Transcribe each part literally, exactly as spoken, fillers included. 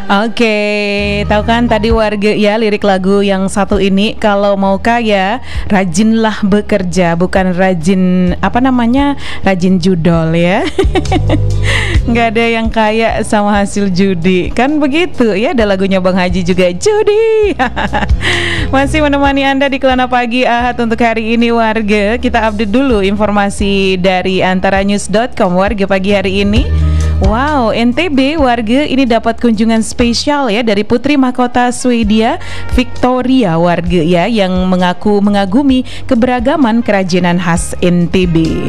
Oke, tahu kan tadi warga ya lirik lagu yang satu ini, kalau mau kaya rajinlah bekerja, bukan rajin apa namanya rajin judol ya. Nggak ada yang kaya sama hasil judi, kan begitu ya. Ada lagunya Bang Haji juga, judi. Masih menemani Anda di Kelana Pagi Ahad untuk hari ini warga. Kita update dulu informasi dari antaranews dot com warga pagi hari ini. Wow, N T B warga ini dapat kunjungan spesial ya dari Putri Mahkota Swedia Victoria warga ya, yang mengaku mengagumi keberagaman kerajinan khas N T B.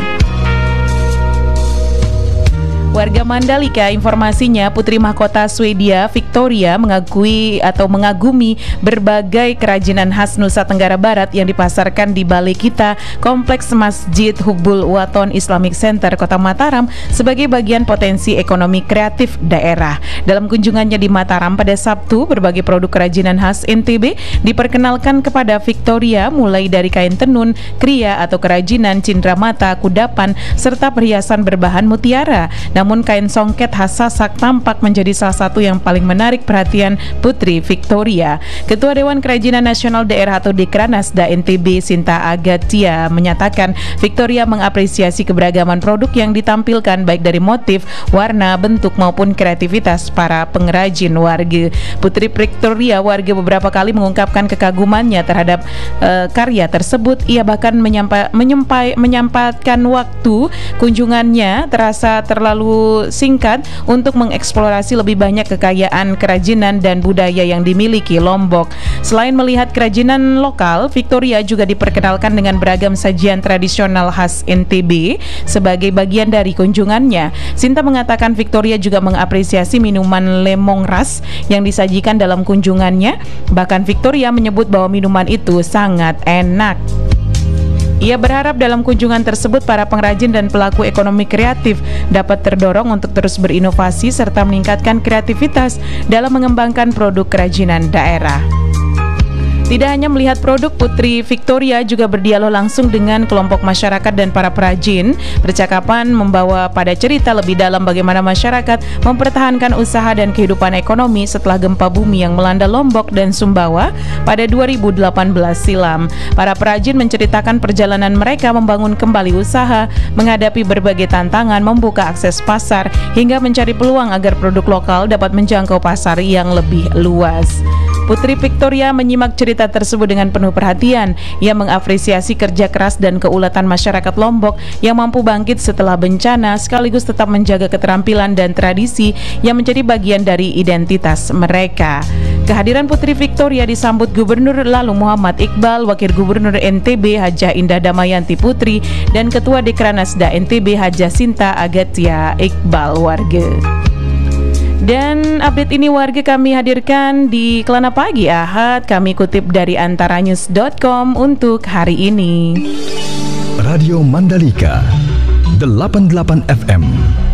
Warga Mandalika, informasinya Putri Mahkota Swedia Victoria mengakui atau mengagumi berbagai kerajinan khas Nusa Tenggara Barat yang dipasarkan di Balai Kita Kompleks Masjid Hubbul Waton Islamic Center Kota Mataram sebagai bagian potensi ekonomi kreatif daerah. Dalam kunjungannya di Mataram pada Sabtu, berbagai produk kerajinan khas N T B diperkenalkan kepada Victoria, mulai dari kain tenun, kria atau kerajinan cindramata, kudapan, serta perhiasan berbahan mutiara. Namun kain songket khas Sasak tampak menjadi salah satu yang paling menarik perhatian Putri Victoria. Ketua Dewan Kerajinan Nasional Daerah atau Dekranasda N T B Sinta Agatia menyatakan Victoria mengapresiasi keberagaman produk yang ditampilkan baik dari motif, warna, bentuk maupun kreativitas para pengrajin warga. Putri Victoria warga beberapa kali mengungkapkan kekagumannya terhadap uh, karya tersebut. Ia bahkan menyampa, menyampai, menyampaikan waktu kunjungannya terasa terlalu singkat untuk mengeksplorasi lebih banyak kekayaan kerajinan dan budaya yang dimiliki Lombok. Selain melihat kerajinan lokal, Victoria juga diperkenalkan dengan beragam sajian tradisional khas N T B sebagai bagian dari kunjungannya. Sinta mengatakan Victoria juga mengapresiasi minuman lemongrass yang disajikan dalam kunjungannya. Bahkan Victoria menyebut bahwa minuman itu sangat enak. Ia berharap dalam kunjungan tersebut para pengrajin dan pelaku ekonomi kreatif dapat terdorong untuk terus berinovasi serta meningkatkan kreativitas dalam mengembangkan produk kerajinan daerah. Tidak hanya melihat produk, Putri Victoria juga berdialog langsung dengan kelompok masyarakat dan para perajin. Percakapan membawa pada cerita lebih dalam bagaimana masyarakat mempertahankan usaha dan kehidupan ekonomi setelah gempa bumi yang melanda Lombok dan Sumbawa pada dua ribu delapan belas silam. Para perajin menceritakan perjalanan mereka membangun kembali usaha, menghadapi berbagai tantangan, membuka akses pasar, hingga mencari peluang agar produk lokal dapat menjangkau pasar yang lebih luas. Putri Victoria menyimak cerita tersebut dengan penuh perhatian. Ia mengapresiasi kerja keras dan keulatan masyarakat Lombok yang mampu bangkit setelah bencana sekaligus tetap menjaga keterampilan dan tradisi yang menjadi bagian dari identitas mereka. Kehadiran Putri Victoria disambut Gubernur Lalu Muhammad Iqbal, Wakil Gubernur N T B Hajah Indah Damayanti Putri, dan Ketua Dekranasda N T B Hajah Sinta Agatia Iqbal warga. Dan update ini warga kami hadirkan di Kelana Pagi Ahad. Kami kutip dari antaranews dot com untuk hari ini. Radio Mandalika delapan puluh delapan F M